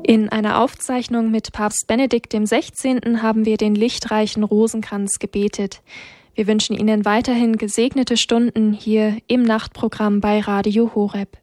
In einer Aufzeichnung mit Papst Benedikt XVI. Haben wir den lichtreichen Rosenkranz gebetet. Wir wünschen Ihnen weiterhin gesegnete Stunden hier im Nachtprogramm bei Radio Horeb.